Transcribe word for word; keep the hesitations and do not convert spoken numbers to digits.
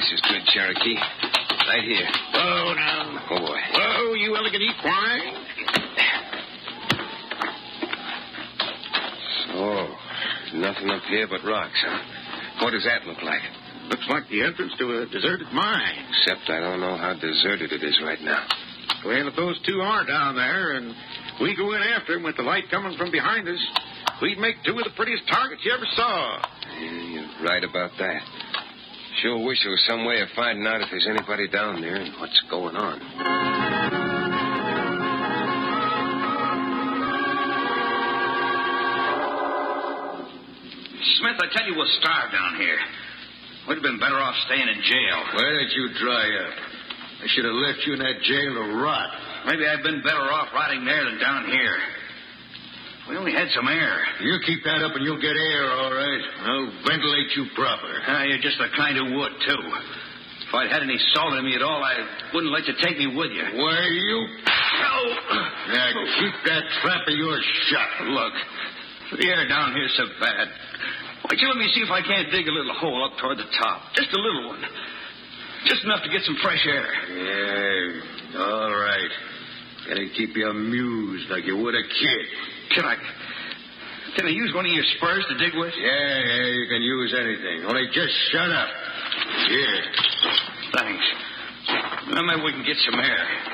place is good, Cherokee. Right here. Whoa, now. Oh, boy. Whoa, you elegant equine. Oh, nothing up here but rocks, huh? What does that look like? Looks like the entrance to a deserted mine. Except I don't know how deserted it is right now. Well, if those two are down there and we go in after them with the light coming from behind us, we'd make two of the prettiest targets you ever saw. Yeah, you're right about that. Sure wish there was some way of finding out if there's anybody down there and what's going on. Smith, I tell you, we'll starve down here. We'd have been better off staying in jail. Why don't you dry up? I should have left you in that jail to rot. Maybe I'd been better off rotting there than down here. We only had some air. You keep that up and you'll get air, all right. I'll ventilate you proper. Ah, you're just the kind who would, too. If I'd had any salt in me at all, I wouldn't let you take me with you. Why, you... Oh. Now, keep that trap of yours shut. Look, the air down here's so bad. Why don't you let me see if I can't dig a little hole up toward the top? Just a little one. Just enough to get some fresh air. Yeah, all right. Gotta keep you amused like you would a kid. Can I... Can I use one of your spurs to dig with? Yeah, yeah, you can use anything. Only just shut up. Here. Thanks. Well, maybe we can get some air.